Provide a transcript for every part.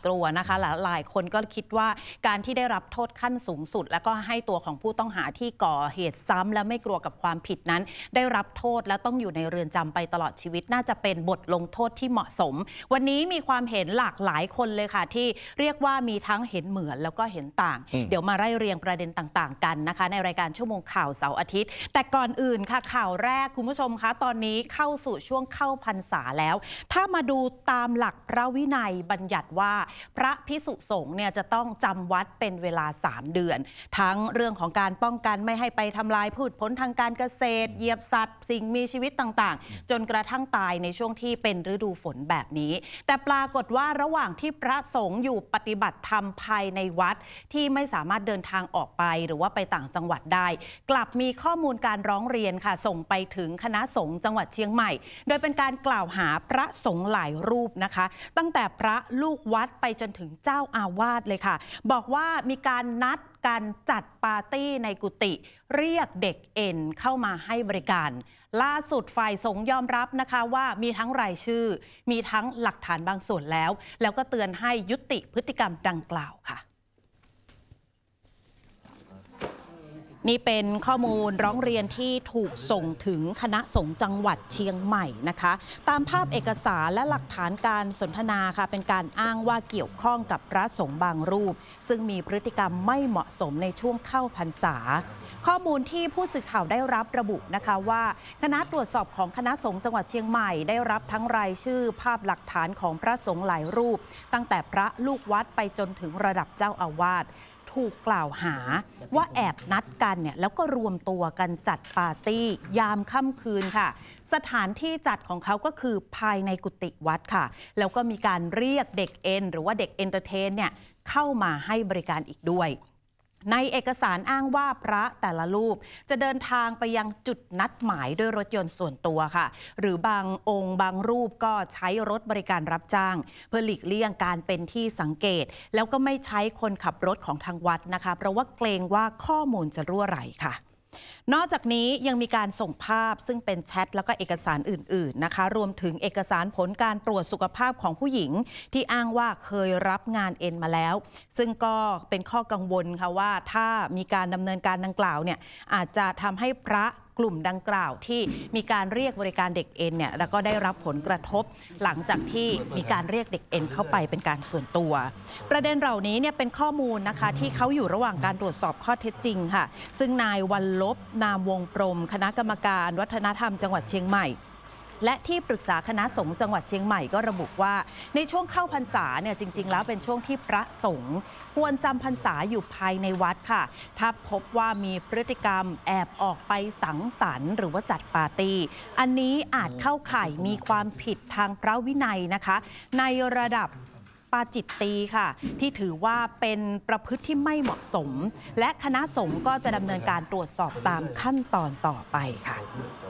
กลัวนะคะหลายคนก็คิดว่าการที่ได้รับโทษขั้นสูงสุดแล้วก็ให้ตัวของผู้ต้องหาที่ก่อเหตุซ้ำและไม่กลัวกับความผิดนั้นได้รับโทษและต้องอยู่ในเรือนจำไปตลอดชีวิตน่าจะเป็นบทลงโทษที่เหมาะสมวันนี้มีความเห็นหลากหลายคนเลยค่ะที่เรียกว่ามีทั้งเห็นเหมือนแล้วก็เห็นต่างเดี๋ยวมาไล่เรียงประเด็นต่างๆกันนะคะในรายการชั่วโมงข่าวเสาร์อาทิตย์แต่ก่อนอื่นค่ะข่าวแรกคุณผู้ชมคะตอนนี้เข้าสู่ช่วงเข้าพรรษาแล้วถ้ามาดูตามหลักพระวินัยบัญญัติว่าพระภิกษุสงฆ์เนี่ยจะต้องจำวัดเป็นเวลา3 เดือนทั้งเรื่องของการป้องกันไม่ให้ไปทำลายพืชผลทางการเกษตรเหยียบสัตว์สิ่งมีชีวิตต่างๆจนกระทั่งตายในช่วงที่เป็นฤดูฝนแบบนี้แต่ปรากฏว่าระหว่างที่พระสงฆ์อยู่ปฏิบัติธรรมภายในวัดที่ไม่สามารถเดินทางออกไปหรือว่าไปต่างจังหวัดได้กลับมีข้อมูลการร้องเรียนค่ะส่งไปถึงคณะสงฆ์จังหวัดเชียงใหม่โดยเป็นการกล่าวหาพระสงฆ์หลายรูปนะคะตั้งแต่พระลูกวัดไปจนถึงเจ้าอาวาสเลยค่ะบอกว่ามีการนัดการจัดปาร์ตี้ในกุฏิเรียกเด็กเอ็นเข้ามาให้บริการล่าสุดฝ่ายสงฆ์ยอมรับนะคะว่ามีทั้งรายชื่อมีทั้งหลักฐานบางส่วนแล้วก็เตือนให้ยุติพฤติกรรมดังกล่าวค่ะนี่เป็นข้อมูลร้องเรียนที่ถูกส่งถึงคณะสงฆ์จังหวัดเชียงใหม่นะคะตามภาพเอกสารและหลักฐานการสนทนาค่ะเป็นการอ้างว่าเกี่ยวข้องกับพระสงฆ์บางรูปซึ่งมีพฤติกรรมไม่เหมาะสมในช่วงเข้าพรรษาข้อมูลที่ผู้สื่อข่าวได้รับระบุนะคะว่าคณะตรวจสอบของคณะสงฆ์จังหวัดเชียงใหม่ได้รับทั้งรายชื่อภาพหลักฐานของพระสงฆ์หลายรูปตั้งแต่พระลูกวัดไปจนถึงระดับเจ้าอาวาสถูกกล่าวหาว่าแอบนัดกันเนี่ยแล้วก็รวมตัวกันจัดปาร์ตี้ยามค่ำคืนค่ะสถานที่จัดของเขาก็คือภายในกุฏิวัดค่ะแล้วก็มีการเรียกเด็กเอ็นหรือว่าเด็กเอนเตอร์เทนเนี่ยเข้ามาให้บริการอีกด้วยในเอกสารอ้างว่าพระแต่ละรูปจะเดินทางไปยังจุดนัดหมายด้วยรถยนต์ส่วนตัวค่ะหรือบางองค์บางรูปก็ใช้รถบริการรับจ้างเพื่อหลีกเลี่ยงการเป็นที่สังเกตแล้วก็ไม่ใช้คนขับรถของทางวัดนะคะเพราะว่าเกรงว่าข้อมูลจะรั่วไหลค่ะนอกจากนี้ยังมีการส่งภาพซึ่งเป็นแชทแล้วก็เอกสารอื่นๆนะคะรวมถึงเอกสารผลการตรวจสุขภาพของผู้หญิงที่อ้างว่าเคยรับงานเอ็นมาแล้วซึ่งก็เป็นข้อกังวลค่ะว่าถ้ามีการดำเนินการดังกล่าวเนี่ยอาจจะทำให้พระกลุ่มดังกล่าวที่มีการเรียกบริการเด็กเอ็นเนี่ยแล้วก็ได้รับผลกระทบหลังจากที่มีการเรียกเด็กเอ็นเข้าไปเป็นการส่วนตัวประเด็นเหล่านี้เนี่ยเป็นข้อมูลนะคะที่เขาอยู่ระหว่างการตรวจสอบข้อเท็จจริงค่ะซึ่งนายวันลบนามวงปรมคณะกรรมการวัฒนธรรมจังหวัดเชียงใหม่และที่ปรึกษาคณะสงฆ์จังหวัดเชียงใหม่ก็ระบุว่าในช่วงเข้าพรรษาเนี่ยจริงๆแล้วเป็นช่วงที่พระสงฆ์ควรจำพรรษาอยู่ภายในวัดค่ะถ้าพบว่ามีพฤติกรรมแอบออกไปสังสรรค์หรือว่าจัดปาร์ตี้อันนี้อาจเข้าข่ายมีความผิดทางพระวินัยนะคะในระดับปาจิตตีค่ะที่ถือว่าเป็นประพฤติที่ไม่เหมาะสมและคณะสงฆ์ก็จะดำเนินการตรวจสอบตามขั้นตอนต่อไปค่ะ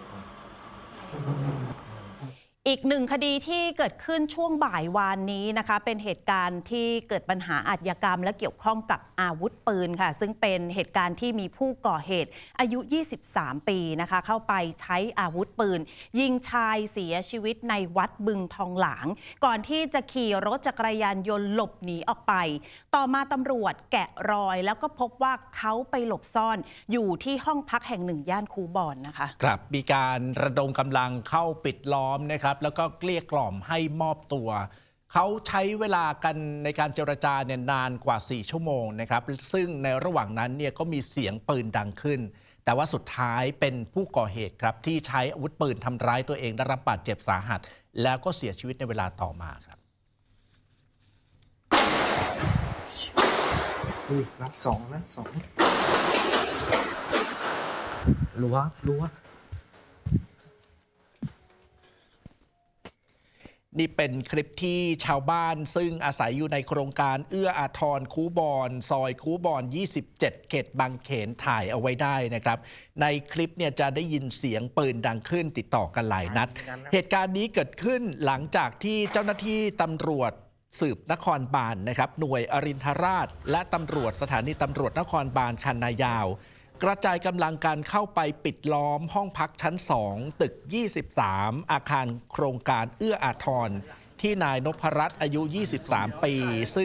อีกหนึ่งคดีที่เกิดขึ้นช่วงบ่ายวานนี้นะคะเป็นเหตุการณ์ที่เกิดปัญหาอาชญากรรมและเกี่ยวข้องกับอาวุธปืนค่ะซึ่งเป็นเหตุการณ์ที่มีผู้ก่อเหตุอายุ23 ปีนะคะเข้าไปใช้อาวุธปืนยิงชายเสียชีวิตในวัดบึงทองหลางก่อนที่จะขี่รถจักรยานยนต์หลบหนีออกไปต่อมาตำรวจแกะรอยแล้วก็พบว่าเขาไปหลบซ่อนอยู่ที่ห้องพักแห่งหนึ่งย่านคูบอนนะคะครับมีการระดมกำลังเข้าปิดล้อมนะครับแล้วก็เกลี้ยกล่อมให้มอบตัวเขาใช้เวลากันในการเจรจาเนี่ยนานกว่า4 ชั่วโมงนะครับซึ่งในระหว่างนั้นเนี่ยก็มีเสียงปืนดังขึ้นแต่ว่าสุดท้ายเป็นผู้ก่อเหตุครับที่ใช้อาวุธปืนทำร้ายตัวเองได้รับบาดเจ็บสาหัสแล้วก็เสียชีวิตในเวลาต่อมาครับนัดสองรั้วนี่เป็นคลิปที่ชาวบ้านซึ่งอาศัยอยู่ในโครงการเอื้ออาทรคูบอนซอยคูบอน27เขตบางเขนถ่ายเอาไว้ได้นะครับในคลิปเนี่ยจะได้ยินเสียงปืนดังขึ้นติดต่อกันหลายนัดเหตุการณ์นี้เกิดขึ้นหลังจากที่เจ้าหน้าที่ตำรวจสืบนครบาลนะครับหน่วยอรินทราชและตำรวจสถานีตำรวจนครบาลคันนายาวกระจายกำลังการเข้าไปปิดล้อมห้องพักชั้น2ตึก23อาคารโครงการเอื้ออาทรที่นายนพรัตน์อายุ23 ปีซึ่ง